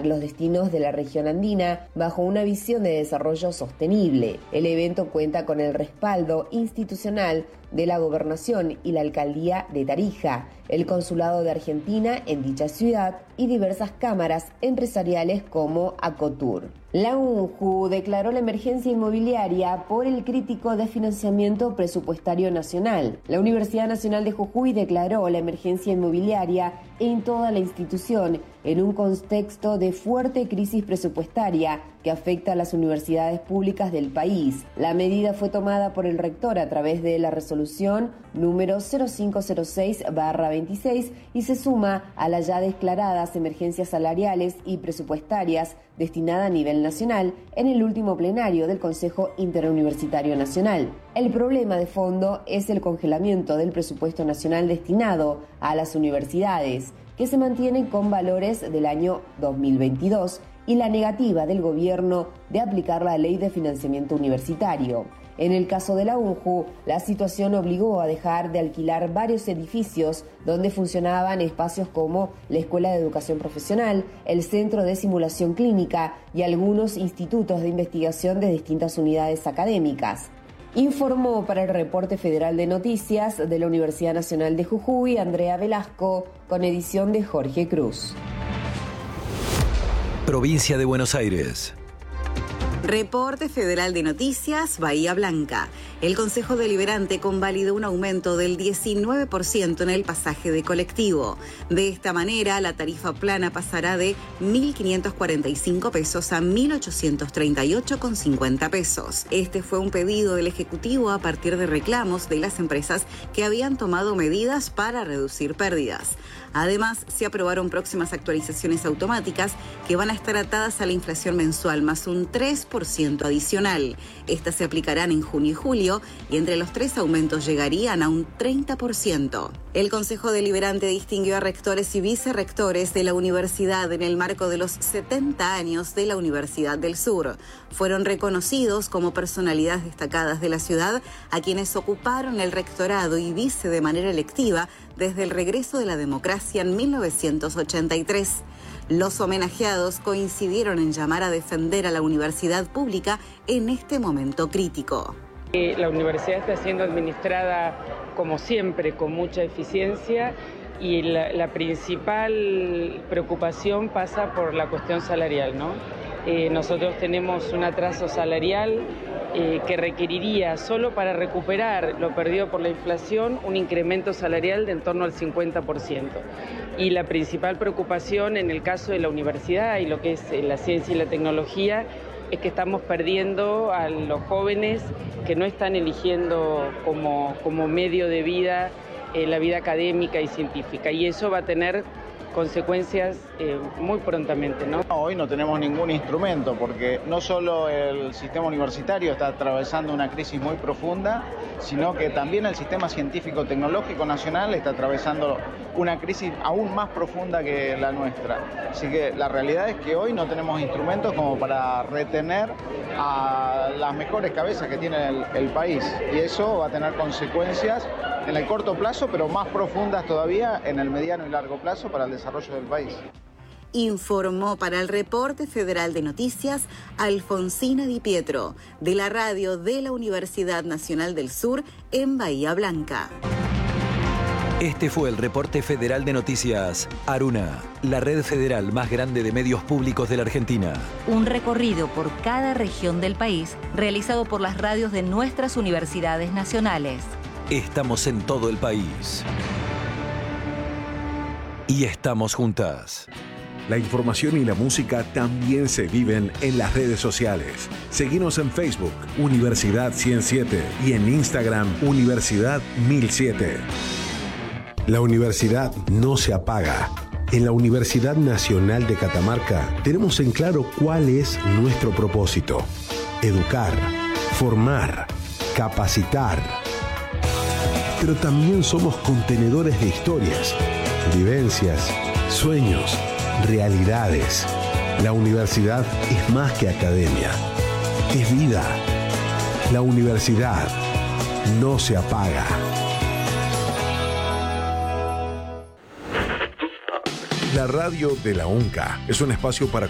impulsar los destinos de la región andina bajo una visión de desarrollo sostenible. El evento cuenta con el respaldo institucional de la Gobernación y la Alcaldía de Tarija, el Consulado de Argentina en dicha ciudad y diversas cámaras empresariales como Acotur. La UNJU declaró la emergencia inmobiliaria por el crítico desfinanciamiento presupuestario nacional. La Universidad Nacional de Jujuy declaró la emergencia inmobiliaria en toda la institución en un contexto de fuerte crisis presupuestaria que afecta a las universidades públicas del país. La medida fue tomada por el rector a través de la resolución número 0506/26 y se suma a las ya declaradas emergencias salariales y presupuestarias destinada a nivel nacional en el último plenario del Consejo Interuniversitario Nacional. El problema de fondo es el congelamiento del presupuesto nacional destinado a las universidades, que se mantienen con valores del año 2022, y la negativa del gobierno de aplicar la ley de financiamiento universitario. En el caso de la UNJU, la situación obligó a dejar de alquilar varios edificios donde funcionaban espacios como la Escuela de Educación Profesional, el Centro de Simulación Clínica y algunos institutos de investigación de distintas unidades académicas. Informó para el Reporte Federal de Noticias de la Universidad Nacional de Jujuy, Andrea Velasco, con edición de Jorge Cruz. Provincia de Buenos Aires. Reporte Federal de Noticias, Bahía Blanca. El Consejo Deliberante convalidó un aumento del 19% en el pasaje de colectivo. De esta manera, la tarifa plana pasará de 1.545 pesos a 1.838,50 pesos. Este fue un pedido del Ejecutivo a partir de reclamos de las empresas que habían tomado medidas para reducir pérdidas. Además, se aprobaron próximas actualizaciones automáticas que van a estar atadas a la inflación mensual más un 3% adicional. Estas se aplicarán en junio y julio y entre los tres aumentos llegarían a un 30%. El Consejo Deliberante distinguió a rectores y vicerrectores de la universidad en el marco de los 70 años de la Universidad del Sur. Fueron reconocidos como personalidades destacadas de la ciudad a quienes ocuparon el rectorado y vice de manera electiva desde el regreso de la democracia en 1983. Los homenajeados coincidieron en llamar a defender a la universidad pública en este momento crítico. La universidad está siendo administrada, como siempre, con mucha eficiencia y la principal preocupación pasa por la cuestión salarial, ¿no? Nosotros tenemos un atraso salarial que requeriría, solo para recuperar lo perdido por la inflación, un incremento salarial de en torno al 50%. Y la principal preocupación en el caso de la universidad y lo que es la ciencia y la tecnología es que estamos perdiendo a los jóvenes que no están eligiendo como medio de vida la vida académica y científica, y eso va a tener consecuencias muy prontamente, ¿no? Hoy no tenemos ningún instrumento porque no solo el sistema universitario está atravesando una crisis muy profunda, sino que también el sistema científico-tecnológico nacional está atravesando una crisis aún más profunda que la nuestra. Así que la realidad es que hoy no tenemos instrumentos como para retener a las mejores cabezas que tiene el país, y eso va a tener consecuencias en el corto plazo, pero más profundas todavía en el mediano y largo plazo para el desarrollo del país. Informó para el Reporte Federal de Noticias Alfonsina Di Pietro, de la radio de la Universidad Nacional del Sur en Bahía Blanca. Este fue el Reporte Federal de Noticias Aruna, la red federal más grande de medios públicos de la Argentina. Un recorrido por cada región del país realizado por las radios de nuestras universidades nacionales. Estamos en todo el país. Y estamos juntas. La información y la música también se viven en las redes sociales. Seguinos en Facebook, Universidad 107, y en Instagram, Universidad 1007. La universidad no se apaga. En la Universidad Nacional de Catamarca tenemos en claro cuál es nuestro propósito: educar, formar, capacitar. Pero también somos contenedores de historias, vivencias, sueños, realidades. La universidad es más que academia, es vida. La universidad no se apaga. La radio de la UNCA es un espacio para